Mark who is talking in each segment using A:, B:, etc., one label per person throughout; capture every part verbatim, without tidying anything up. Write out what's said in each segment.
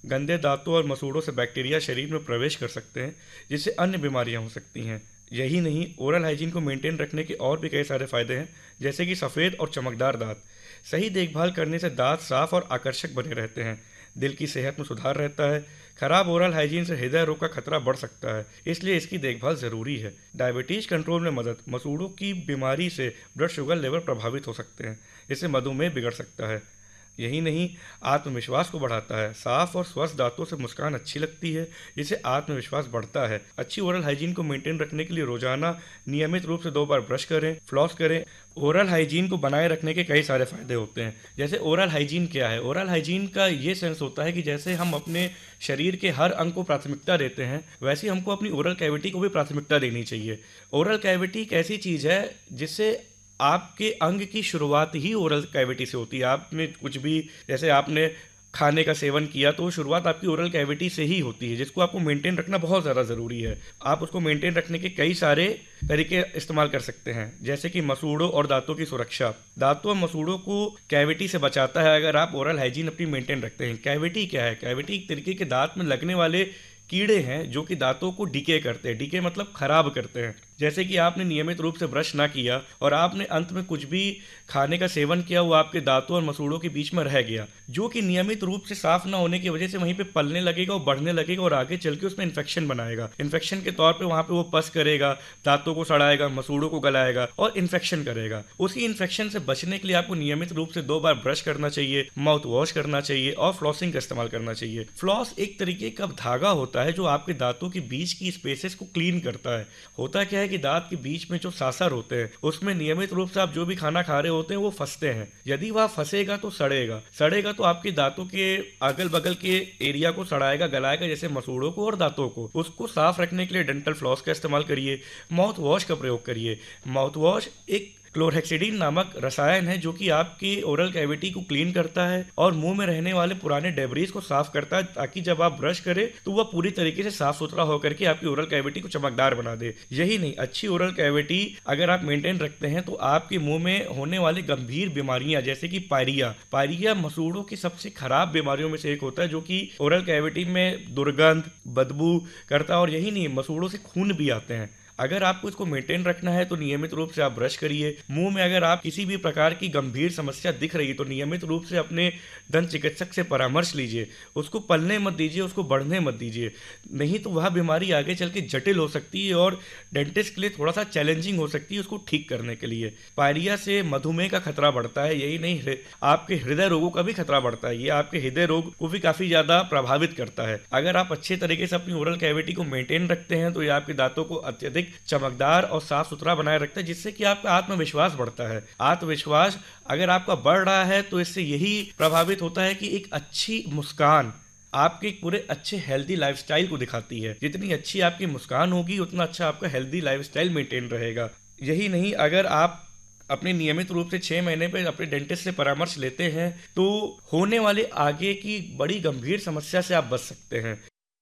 A: गंदे दांतों और मसूड़ों से बैक्टीरिया शरीर में प्रवेश कर सकते हैं, जिससे अन्य बीमारियां हो सकती हैं। यही नहीं, ओरल हाइजीन को मेंटेन रखने के और भी कई सारे फायदे हैं, जैसे कि सफ़ेद और चमकदार दांत। सही देखभाल करने से दांत साफ और आकर्षक बने रहते हैं। दिल की सेहत में सुधार रहता है। खराब ओरल हाइजीन से हृदय रोग का खतरा बढ़ सकता है, इसलिए इसकी देखभाल ज़रूरी है। डायबिटीज़ कंट्रोल में मदद। मसूड़ों की बीमारी से ब्लड शुगर लेवल प्रभावित हो सकते हैं, इससे मधुमेह बिगड़ सकता है। यही नहीं, आत्मविश्वास को बढ़ाता है। साफ और स्वस्थ दांतों से मुस्कान अच्छी लगती है, जिससे आत्मविश्वास बढ़ता है। अच्छी ओरल हाइजीन को मेंटेन रखने के लिए रोजाना नियमित रूप से दो बार ब्रश करें, फ्लॉस करें। ओरल हाइजीन को बनाए रखने के कई सारे फायदे होते हैं। जैसे ओरल हाइजीन क्या है? ओरल हाइजीन का ये सेंस होता है कि जैसे हम अपने शरीर के हर अंग को प्राथमिकता देते हैं, वैसे हमको अपनी ओरल कैविटी को भी प्राथमिकता देनी चाहिए। ओरल कैविटी एक ऐसी चीज़ है जिससे आपके अंग की शुरुआत ही ओरल कैविटी से होती है। आपने कुछ भी, जैसे आपने खाने का सेवन किया, तो शुरुआत आपकी ओरल कैविटी से ही होती है, जिसको आपको मेंटेन रखना बहुत ज़्यादा ज़रूरी है। आप उसको मेंटेन रखने के कई सारे तरीके इस्तेमाल कर सकते हैं, जैसे कि मसूड़ों और दांतों की सुरक्षा। दांतों और मसूड़ों को कैविटी से बचाता है अगर आप ओरल हाइजीन अपनी मेंटेन रखते हैं। कैविटी क्या है? कैविटी एक तरीके के दांत में लगने वाले कीड़े हैं जो कि दांतों को डीके करते हैं। डीके मतलब खराब करते हैं। जैसे कि आपने नियमित रूप से ब्रश ना किया और आपने अंत में कुछ भी खाने का सेवन किया, वो आपके दांतों और मसूड़ों के बीच में रह गया, जो कि नियमित रूप से साफ ना होने की वजह से वहीं पे पलने लगेगा और बढ़ने लगेगा और आगे चल के उसमें इन्फेक्शन बनाएगा। इन्फेक्शन के तौर पे वहाँ पे वो पस करेगा, दांतों को सड़ाएगा, मसूड़ों को गलाएगा और इन्फेक्शन करेगा। उसी इन्फेक्शन से बचने के लिए आपको नियमित रूप से दो बार ब्रश करना चाहिए, माउथ वॉश करना चाहिए और फ्लॉसिंग का इस्तेमाल करना चाहिए। फ्लॉस एक तरीके का धागा होता है जो आपके दांतों के बीच की स्पेसेस को क्लीन करता है। होता क्या है कि दांत के बीच में जो सासर होते हैं, उसमें नियमित रूप से आप जो भी खाना खा रहे होते हैं वो फंसते हैं। यदि वह फंसेगा तो सड़ेगा, सड़ेगा तो आपके दांतों के अगल बगल के एरिया को सड़ाएगा, गलाएगा, जैसे मसूड़ों को और दांतों को। उसको साफ रखने के लिए डेंटल फ्लॉस का इस्तेमाल करिए, माउथ वॉश का प्रयोग करिए। माउथ वॉश एक क्लोरहेक्सिडिन नामक रसायन है जो कि आपकी ओरल कैविटी को क्लीन करता है और मुंह में रहने वाले पुराने डेब्रीज को साफ करता है, ताकि जब आप ब्रश करें तो वह पूरी तरीके से साफ सुथरा होकर के आपकी ओरल कैविटी को चमकदार बना दे। यही नहीं, अच्छी ओरल कैविटी अगर आप मेंटेन रखते हैं तो आपके मुंह में होने वाली गंभीर बीमारियां, जैसे कि पायरिया पायरिया मसूड़ों की सबसे खराब बीमारियों में से एक होता है, जो कि ओरल कैविटी में दुर्गंध, बदबू करता है। और यही नहीं, मसूड़ों से खून भी आते हैं। अगर आपको इसको मेंटेन रखना है तो नियमित रूप से आप ब्रश करिए। मुंह में अगर आप किसी भी प्रकार की गंभीर समस्या दिख रही है तो नियमित रूप से अपने दंत चिकित्सक से परामर्श लीजिए। उसको पलने मत दीजिए, उसको बढ़ने मत दीजिए, नहीं तो वह बीमारी आगे चल के जटिल हो सकती है और डेंटिस्ट के लिए थोड़ा सा चैलेंजिंग हो सकती है उसको ठीक करने के लिए। पायरिया से मधुमेह का खतरा बढ़ता है। यही नहीं, आपके हृदय रोगों का भी खतरा बढ़ता है। ये आपके हृदय रोग को भी काफ़ी ज़्यादा प्रभावित करता है। अगर आप अच्छे तरीके से अपनी ओरल कैविटी को मेंटेन रखते हैं तो ये आपके दांतों को अत्यधिक चमकदार और साफ सुथरा बनाए रखता है, जिससे कि आपका आत्मविश्वास बढ़ता है। आत्मविश्वास अगर आपका बढ़ रहा है तो इससे यही प्रभावित होता है कि एक अच्छी मुस्कान आपके पूरे अच्छे हेल्दी लाइफस्टाइल को दिखाती है। जितनी अच्छी आपकी मुस्कान होगी उतना अच्छा आपका हेल्दी लाइफस्टाइल मेंटेन रहेगा। यही नहीं, अगर आप अपने नियमित रूप से छः महीने पे अपने डेंटिस्ट से परामर्श लेते हैं तो होने वाले आगे की बड़ी गंभीर समस्या से आप बच सकते हैं।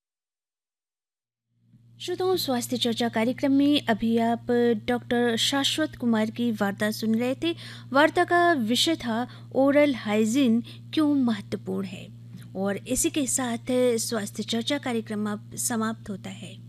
B: श्रोताओं, स्वास्थ्य चर्चा कार्यक्रम में अभी आप डॉक्टर शाश्वत कुमार की वार्ता सुन रहे थे। वार्ता का विषय था ओरल हाइजीन क्यों महत्वपूर्ण है, और इसी के साथ स्वास्थ्य चर्चा कार्यक्रम अब समाप्त होता है।